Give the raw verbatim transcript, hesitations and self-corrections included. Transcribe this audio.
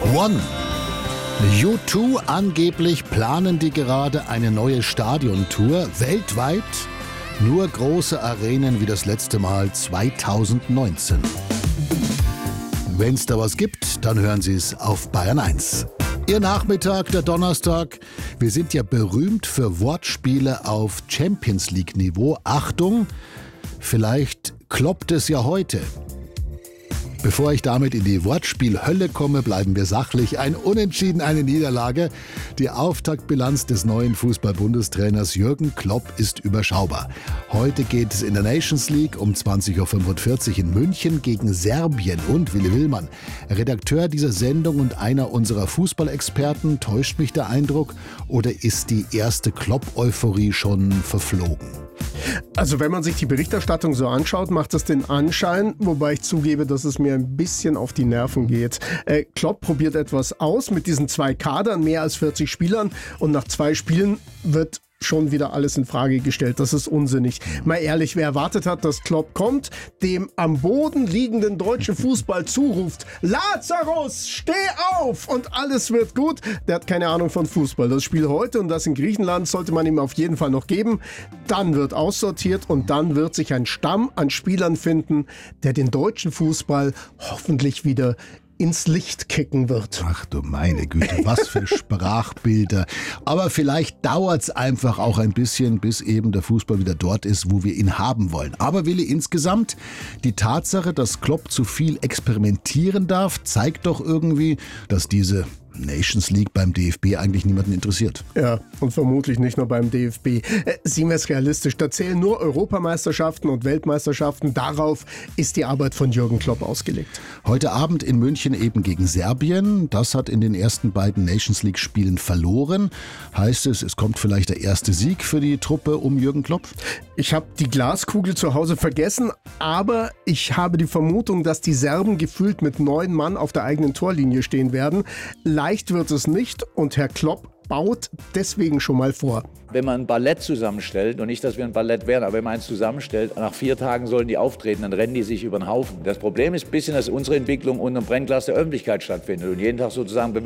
One. U zwei, angeblich planen die gerade eine neue Stadiontour weltweit. Nur große Arenen wie das letzte Mal zweitausendneunzehn. Wenn es da was gibt, dann hören Sie es auf Bayern eins. Ihr Nachmittag, der Donnerstag. Wir sind ja berühmt für Wortspiele auf Champions-League-Niveau. Achtung, vielleicht kloppt es ja heute. Bevor ich damit in die Wortspielhölle komme, bleiben wir sachlich. Ein Unentschieden, eine Niederlage. Die Auftaktbilanz des neuen Fußball-Bundestrainers Jürgen Klopp ist überschaubar. Heute geht es in der Nations League um zwanzig Uhr fünfundvierzig in München gegen Serbien. Und Willi Willmann, Redakteur dieser Sendung und einer unserer Fußballexperten, täuscht mich der Eindruck? Oder ist die erste Klopp-Euphorie schon verflogen? Also wenn man sich die Berichterstattung so anschaut, macht das den Anschein, wobei ich zugebe, dass es mir ein bisschen auf die Nerven geht. Äh, Klopp probiert etwas aus mit diesen zwei Kadern, mehr als vierzig Spielern, und nach zwei Spielen wird schon wieder alles in Frage gestellt. Das ist unsinnig. Mal ehrlich, wer erwartet hat, dass Klopp kommt, dem am Boden liegenden deutschen Fußball zuruft: Lazarus, steh auf und alles wird gut, der hat keine Ahnung von Fußball. Das Spiel heute und das in Griechenland sollte man ihm auf jeden Fall noch geben. Dann wird aussortiert und dann wird sich ein Stamm an Spielern finden, der den deutschen Fußball hoffentlich wieder ins Licht kicken wird. Ach du meine Güte, was für Sprachbilder. Aber vielleicht dauert es einfach auch ein bisschen, bis eben der Fußball wieder dort ist, wo wir ihn haben wollen. Aber Willi, insgesamt, die Tatsache, dass Klopp zu viel experimentieren darf, zeigt doch irgendwie, dass diese Nations League beim D F B eigentlich niemanden interessiert. Ja, und vermutlich nicht nur beim D F B. Äh, sehen wir es realistisch, da zählen nur Europameisterschaften und Weltmeisterschaften. Darauf ist die Arbeit von Jürgen Klopp ausgelegt. Heute Abend in München eben gegen Serbien. Das hat in den ersten beiden Nations League Spielen verloren. Heißt es, es kommt vielleicht der erste Sieg für die Truppe um Jürgen Klopp? Ich habe die Glaskugel zu Hause vergessen, aber ich habe die Vermutung, dass die Serben gefühlt mit neun Mann auf der eigenen Torlinie stehen werden. Leicht wird es nicht und Herr Klopp baut deswegen schon mal vor. Wenn man ein Ballett zusammenstellt, und nicht, dass wir ein Ballett wären, aber wenn man eins zusammenstellt, nach vier Tagen sollen die auftreten, dann rennen die sich über den Haufen. Das Problem ist ein bisschen, dass unsere Entwicklung unter dem Brennglas der Öffentlichkeit stattfindet und jeden Tag sozusagen